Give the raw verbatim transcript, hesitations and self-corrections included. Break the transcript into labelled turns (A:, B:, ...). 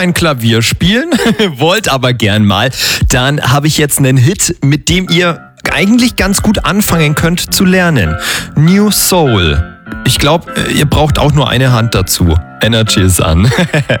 A: ein Klavier spielen, wollt aber gern mal, dann habe ich jetzt einen Hit, mit dem ihr eigentlich ganz gut anfangen könnt zu lernen. New Soul. Ich glaube, ihr braucht auch nur eine Hand dazu. Energy is an.